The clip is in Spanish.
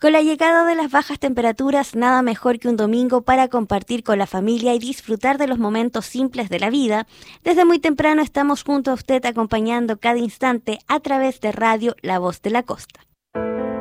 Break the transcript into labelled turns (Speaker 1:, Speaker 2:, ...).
Speaker 1: Con la llegada de las bajas temperaturas, nada mejor que un domingo para compartir con la familia y disfrutar de los momentos simples de la vida. Desde muy temprano estamos junto a usted acompañando cada instante a través de Radio La Voz de la Costa.